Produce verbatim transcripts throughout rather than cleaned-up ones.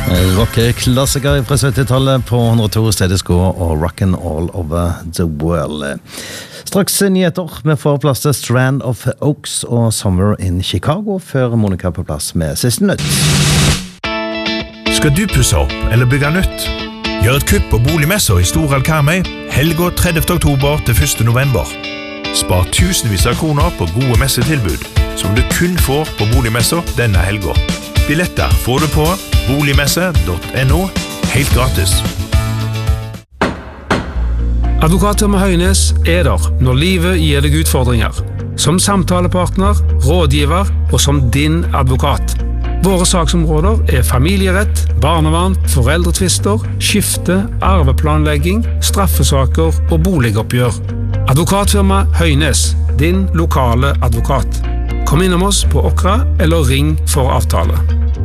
Rock-klassiker fra syttitallet på hundre og to Status Quo og Rockin' All Over the World. Straks nyheter med får plass til Strand of Oaks og Summer in Chicago før Monica på plass med siste nytt. Skal du pusse opp eller bygge nytt? Gjør et kupp på boligmesser i Storhall Karmøy helga tredivte oktober til første november. Spar tusenvis av kroner på gode messetilbud som du kun får på boligmesser denne helga. Billetter får du på boligmesse punktum no helt gratis. Advokatfirma Høynes er der når livet gir deg utfordringer. Som samtalepartner, rådgiver og som din advokat. Våre saksområder er familierett, barnevern, foreldretvister, skifte, arveplanlegging, straffesaker og boligoppgjør. Advokatfirma Høynes, din lokale advokat. Kom innom oss på Okra eller ring for avtale.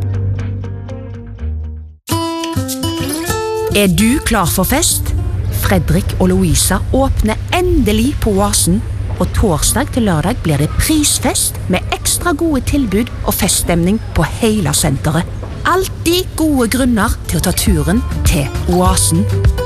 Er du klar for fest? Fredrik og Louisa åpner endelig på Oasen, og torsdag til lørdag blir det prisfest med ekstra gode tilbud og feststemning på hele senteret. Altid gode grunner til å ta turen til Oasen.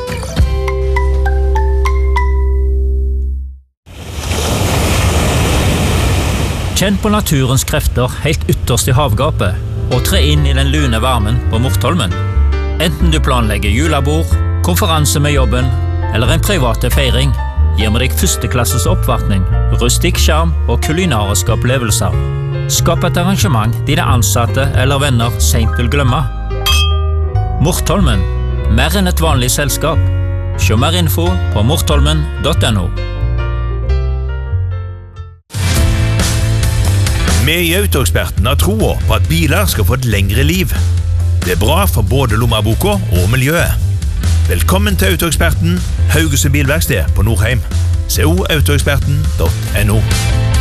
Kjenn på naturens krefter helt ytterst i havgapet, og tre inn i den lune varmen på Mortholmen. Enten du planlegger julebord, konferanse med jobben, eller en private feiring, gir med deg førsteklasses oppvartning, rustikk skjerm og kulinariske opplevelser. Skap et arrangement dine ansatte eller venner sent vil glemme. Mortholmen, mer enn et vanlig selskap. Se mer info på mortholmen punktum no. Vi i Autoeksperten har troa på at biler skal få et lengre liv. Det er bra for både lommeboka og miljøet. Velkommen til Autoeksperten, Haugesund Bilverksted på Nordheim. Se o autoeksperten punktum no.